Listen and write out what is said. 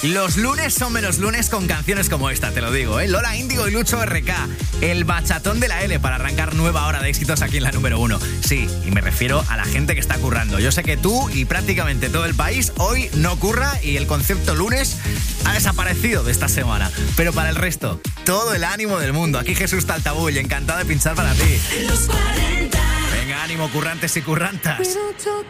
Los lunes son menos lunes con canciones como esta, te lo digo, ¿eh? Lola Índigo y Lucho RK, el bachatón de la L para arrancar nueva hora de éxitos aquí en la número 1. Sí, y me refiero a la gente que está currando. Yo sé que tú y prácticamente todo el país hoy no curra y el concepto lunes ha desaparecido de esta semana. Pero para el resto, todo el ánimo del mundo. Aquí Jesús Taltabull, encantado de pinchar para ti. Los 40. Venga, ánimo, currantes y currantas.